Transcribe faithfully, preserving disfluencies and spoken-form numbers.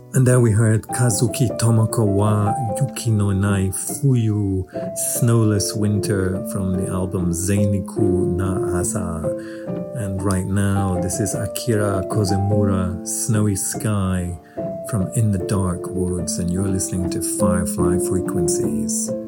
And there we heard Kazuki Tomoko wa Yuki no Nai Fuyu, Snowless Winter, from the album Zeiniku na Asa. And right now, this is Akira Kozemura, Snowy Sky, from In the Dark Woods, and you're listening to Firefly Frequencies.